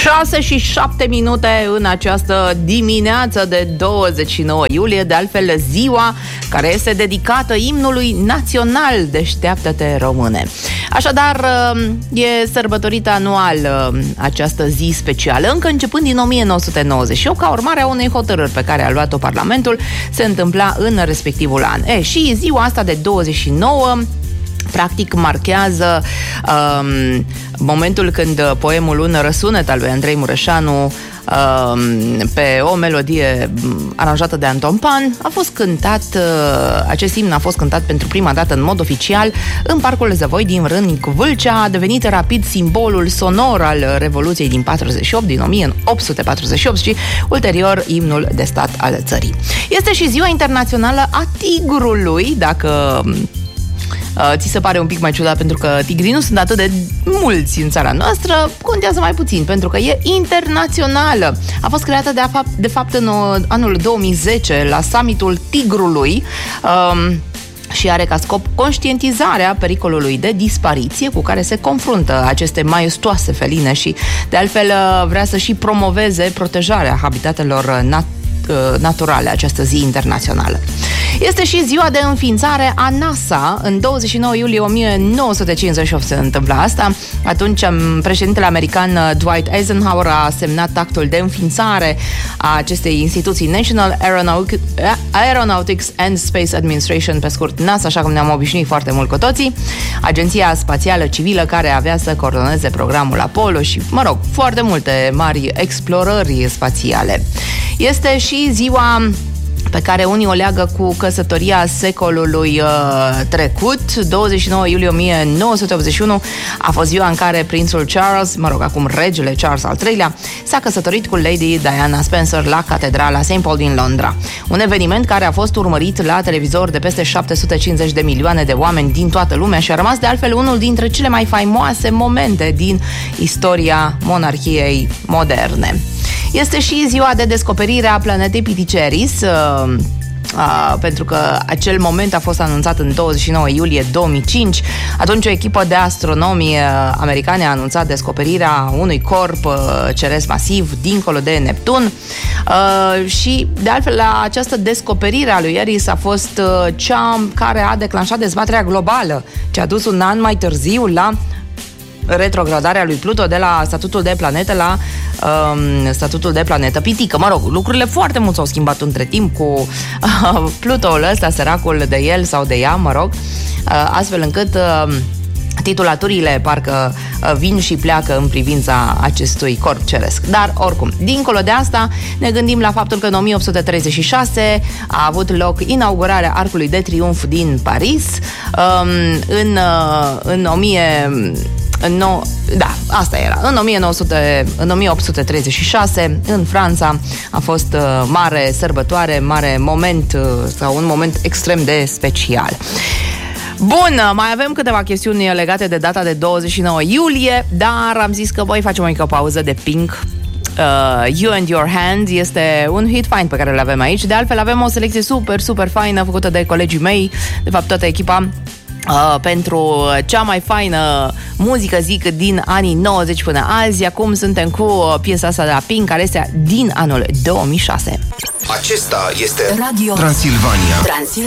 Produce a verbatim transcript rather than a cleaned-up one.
șase și șapte minute în această dimineață de douăzeci și nouă iulie, de altfel ziua care este dedicată imnului național Deșteaptă-te române. Așadar, e sărbătorită anual această zi specială, încă începând din o mie nouă sute nouăzeci și opt, ca urmare a unei hotărâri pe care a luat-o Parlamentul, se întâmpla în respectivul an. E, și ziua asta de douăzeci și nouă practic marchează um, momentul când poemul Un răsunet al lui Andrei Mureșanu, um, pe o melodie aranjată de Anton Pan, a fost cântat, uh, acest imn a fost cântat pentru prima dată în mod oficial în Parcul Zăvoi din Râmnicu Vâlcea, a devenit rapid simbolul sonor al Revoluției din patruzeci și opt, din o mie opt sute patruzeci și opt, și ulterior imnul de stat al țării. Este și ziua internațională a tigrului, dacă Uh, ți se pare un pic mai ciudat pentru că tigrii nu sunt atât de mulți în țara noastră, contează mai puțin pentru că e internațională. A fost creată de, a, de fapt în uh, anul două mii zece la summitul tigrului uh, și are ca scop conștientizarea pericolului de dispariție cu care se confruntă aceste maestoase feline și de altfel uh, vrea să și promoveze protejarea habitatelor nat- naturale, această zi internațională. Este și ziua de înființare a NASA. În douăzeci și nouă iulie o mie nouă sute cincizeci și opt se întâmplă asta. Atunci președintele american Dwight Eisenhower a semnat actul de înființare a acestei instituții, National Aeronautics and Space Administration, pe scurt NASA, așa cum ne-am obișnuit foarte mult cu toții, agenția spațială civilă care avea să coordoneze programul Apollo și, mă rog, foarte multe mari explorări spațiale. Este și ziua pe care unii o leagă cu căsătoria secolului uh, trecut. douăzeci și nouă iulie o mie nouă sute optzeci și unu a fost ziua în care prințul Charles, mă rog, acum regele Charles al treilea, s-a căsătorit cu Lady Diana Spencer la Catedrala Saint Paul din Londra. Un eveniment care a fost urmărit la televizor de peste șapte sute cincizeci de milioane de oameni din toată lumea și a rămas de altfel unul dintre cele mai faimoase momente din istoria monarhiei moderne. Este și ziua de descoperire a planetei Piticeris, uh, uh, pentru că acel moment a fost anunțat în douăzeci și nouă iulie două mii cinci. Atunci o echipă de astronomi uh, americane a anunțat descoperirea unui corp uh, ceresc masiv dincolo de Neptun. Uh, și de altfel la această descoperire a lui Eris a fost uh, cea care a declanșat dezbaterea globală, ce a dus un an mai târziu la retrogradarea lui Pluto de la statutul de planetă la um, statutul de planetă pitică. Mă rog, lucrurile foarte mult s-au schimbat între timp cu uh, Plutoul ăsta, săracul de el sau de ea, mă rog, uh, astfel încât uh, titulaturile parcă uh, vin și pleacă în privința acestui corp ceresc. Dar, oricum, dincolo de asta, ne gândim la faptul că în o mie opt sute treizeci și șase a avut loc inaugurarea Arcului de Triunf din Paris. Um, în, uh, în o mie No, da, asta era. În o mie nouă sute, în o mie opt sute treizeci și șase, în Franța, a fost uh, mare sărbătoare, mare moment uh, sau un moment extrem de special. Bun, mai avem câteva chestiuni legate de data de douăzeci și nouă iulie, dar am zis că voi facem o mică pauză de Pink. Uh, You and Your Hand este un hit fain pe care îl avem aici. De altfel avem o selecție super, super faină făcută de colegii mei, de fapt toată echipa, Uh, pentru cea mai faină muzică, zic, din anii nouăzeci până azi. Acum suntem cu piesa asta de la Pink, care este din anul două mii șase. Acesta este Radio Transilvania. Transilvania.